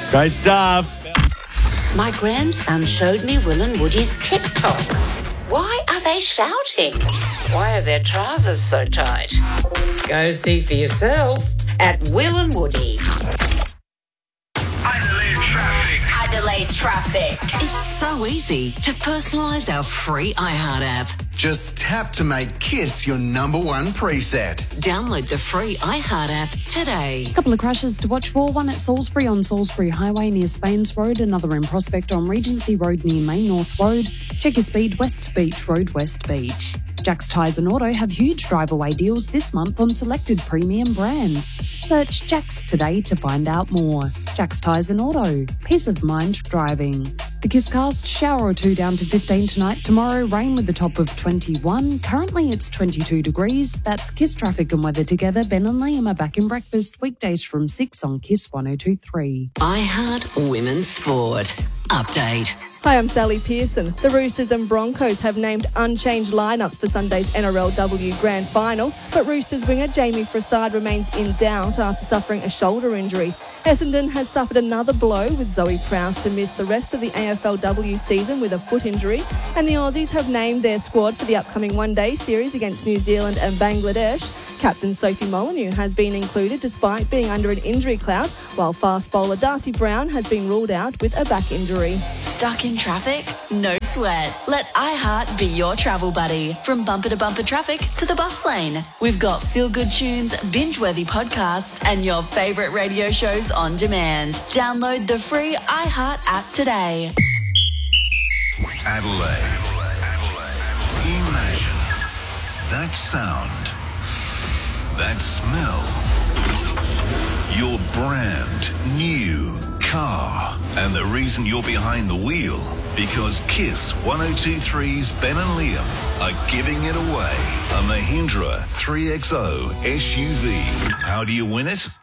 Great stuff. My grandson showed me Will and Woody's TikTok. Why are they shouting? Why are their trousers so tight? Go see for yourself at Will and Woody. Adelaide Traffic. It's so easy to personalise our free iHeart app. Just tap to make Kiss your number one preset. Download the free iHeart app today. A couple of crashes to watch for. One at Salisbury on Salisbury Highway near Spains Road. Another in Prospect on Regency Road near Main North Road. Check your speed, West Beach Road, West Beach. Jack's Tyres and Auto have huge drive-away deals this month on selected premium brands. Search Jack's today to find out more. Jack's Tyres and Auto. Peace of mind driving. The Kisscast, shower or two down to 15 tonight. Tomorrow, rain with a top of 21. Currently, it's 22 degrees. That's Kiss traffic and weather together. Ben and Liam are back in breakfast weekdays from 6 on Kiss 102.3. iHeart Women's Sport. Update. Hi, I'm Sally Pearson. The Roosters and Broncos have named unchanged lineups for Sunday's NRLW Grand Final, but Roosters winger Jamie Frassard remains in doubt after suffering a shoulder injury. Essendon has suffered another blow with Zoe Prowse to miss the rest of the AFLW season with a foot injury, and the Aussies have named their squad for the upcoming one-day series against New Zealand and Bangladesh. Captain Sophie Molyneux has been included despite being under an injury cloud, while fast bowler Darcy Brown has been ruled out with a back injury. Stuck in traffic? No sweat. Let iHeart be your travel buddy. From bumper to bumper traffic to the bus lane. We've got feel-good tunes, binge-worthy podcasts, and your favourite radio shows on demand. Download the free iHeart app today. Adelaide. Imagine that sound, that smell, your brand new car, and the reason you're behind the wheel, because Kiss 102.3's Ben and Liam are giving it away. A Mahindra 3XO SUV. How do you win it?